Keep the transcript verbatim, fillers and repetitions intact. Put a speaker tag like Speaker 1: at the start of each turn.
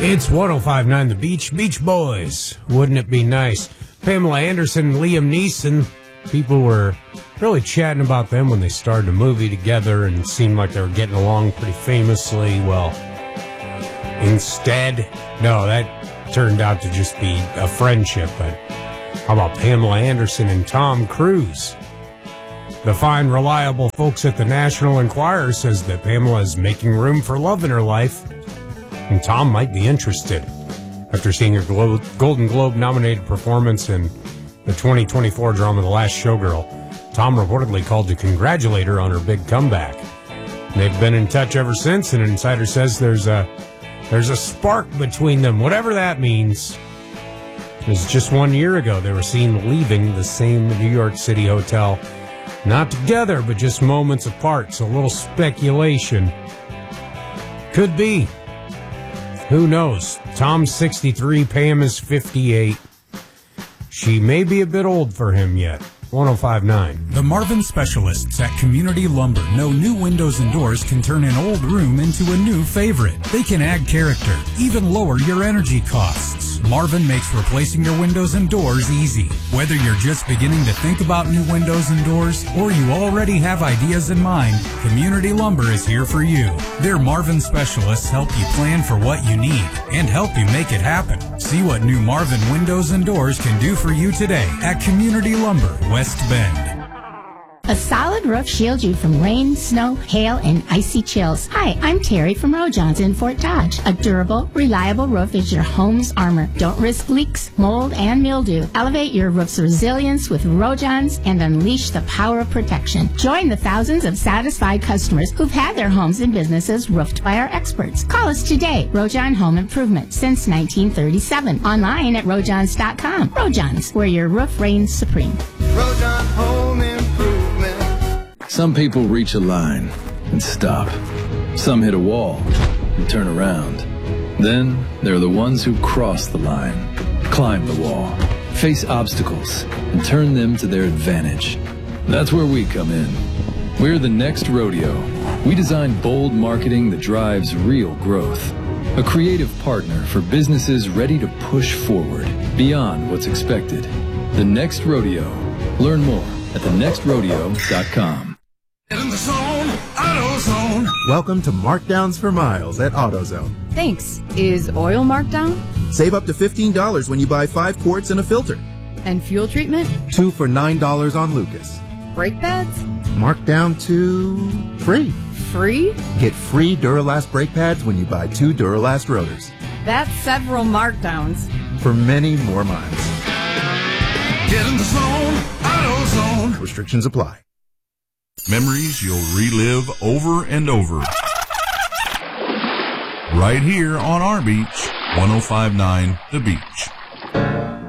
Speaker 1: It's one oh five point nine The Beach, Beach Boys. Wouldn't it be nice? Pamela Anderson and Liam Neeson. People were really chatting about them when they started a movie together and it seemed like they were getting along pretty famously. Well, instead, no, that turned out to just be a friendship. But how about Pamela Anderson and Tom Cruise? The fine, reliable folks at the National Enquirer says that Pamela is making room for love in her life, and Tom might be interested. After seeing her Glo- Golden Globe-nominated performance in the twenty twenty-four drama The Last Showgirl, Tom reportedly called to congratulate her on her big comeback. They've been in touch ever since, and an insider says there's a there's a spark between them, whatever that means. It was just one year ago they were seen leaving the same New York City hotel. Not together, but just moments apart, so a little speculation. Could be. Who knows? Tom's sixty-three, Pam is fifty-eight. She may be a bit old for him yet. one oh five point nine.
Speaker 2: The Marvin specialists at Community Lumber know new windows and doors can turn an old room into a new favorite. They can add character, even lower your energy costs. Marvin makes replacing your windows and doors easy. Whether you're just beginning to think about new windows and doors, or you already have ideas in mind, Community Lumber is here for you. Their Marvin specialists help you plan for what you need and help you make it happen. See what new Marvin windows and doors can do for you today at Community Lumber, West Bend.
Speaker 3: A solid roof shields you from rain, snow, hail, and icy chills. Hi, I'm Terry from Rojon's in Fort Dodge. A durable, reliable roof is your home's armor. Don't risk leaks, mold, and mildew. Elevate your roof's resilience with Rojon's and unleash the power of protection. Join the thousands of satisfied customers who've had their homes and businesses roofed by our experts. Call us today. Rojon Home Improvement since nineteen thirty-seven. Online at rojons dot com. Rojon's, where your roof reigns supreme.
Speaker 4: Rojon Home Improvement.
Speaker 5: Some people reach a line and stop. Some hit a wall and turn around. Then there are the ones who cross the line, climb the wall, face obstacles, and turn them to their advantage. That's where we come in. We're the Next Rodeo. We design bold marketing that drives real growth. A creative partner for businesses ready to push forward beyond what's expected. The Next Rodeo. Learn more at the next rodeo dot com.
Speaker 4: In the zone, AutoZone.
Speaker 6: Welcome to Markdowns for Miles at AutoZone.
Speaker 7: Thanks. Is oil marked down?
Speaker 6: Save up to fifteen dollars when you buy five quarts and a filter.
Speaker 7: And fuel treatment?
Speaker 6: Two for nine dollars on Lucas.
Speaker 7: Brake pads?
Speaker 6: Marked down to free.
Speaker 7: Free?
Speaker 6: Get free Duralast brake pads when you buy two Duralast rotors.
Speaker 7: That's several markdowns.
Speaker 6: For many more miles.
Speaker 4: Get in the zone, AutoZone.
Speaker 6: Restrictions apply.
Speaker 8: Memories you'll relive over and over. Right here on our beach, one oh five point nine The Beach.